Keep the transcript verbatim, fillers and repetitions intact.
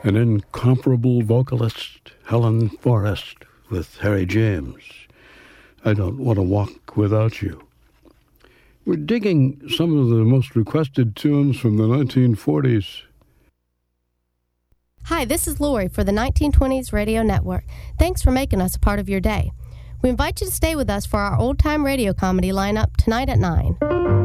An incomparable vocalist, Helen Forrest, with Harry James. I Don't Want to Walk Without You. We're digging some of the most requested tunes from the nineteen forties. Hi, this is Lori for the nineteen twenties Radio Network. Thanks for making us a part of your day. We invite you to stay with us for our old-time radio comedy lineup tonight at nine.